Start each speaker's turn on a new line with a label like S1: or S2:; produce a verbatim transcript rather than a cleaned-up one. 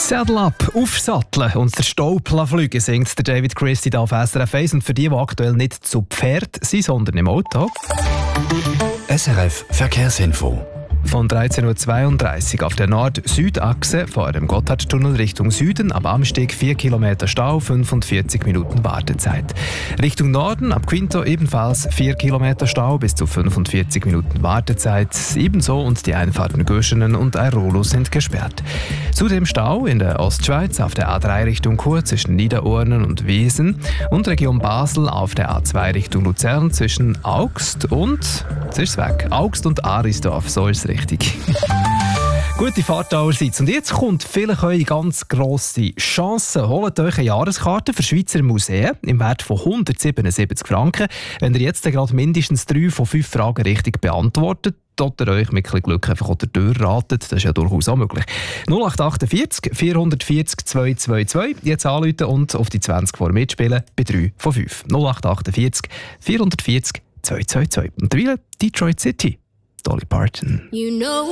S1: Saddle up, aufsatteln und der Staub fliegen, singt der David Christie auf S R F eins. Und für die, die aktuell nicht zu Pferd sind, sondern im Auto.
S2: S R F Verkehrsinfo.
S1: Von dreizehn Uhr zweiunddreißig auf der Nord-Süd-Achse vor dem Gotthardtunnel Richtung Süden ab Amsteg vier Kilometer Stau, fünfundvierzig Minuten Wartezeit. Richtung Norden ab Quinto ebenfalls vier Kilometer Stau bis zu fünfundvierzig Minuten Wartezeit. Ebenso und die Einfahrten Göschenen und Airolo sind gesperrt. Zudem Stau in der Ostschweiz auf der A drei Richtung Chur zwischen Niederurnen und Wesen und Region Basel auf der A zwei Richtung Luzern zwischen Augst und, jetzt ist es weg, Augst und Arisdorf, so ist es richtig. Gute Fahrt allerseits. Und jetzt kommt vielleicht eure ganz grosse Chance. Holt euch eine Jahreskarte für Schweizer Museen im Wert von hundertsiebenundsiebzig Franken. Wenn ihr jetzt gerade mindestens drei von fünf Fragen richtig beantwortet, oder euch mit ein Glück einfach unter der Tür ratet, das ist ja durchaus auch möglich. null acht achtundvierzig vierhundertvierzig zweihundertzweiundzwanzig, jetzt anrufen und auf die zwanzig vor mitspielen bei drei von fünf. null acht achtundvierzig vierhundertvierzig zweihundertzweiundzwanzig. Und derweil Detroit City. Dolly Parton.
S3: You know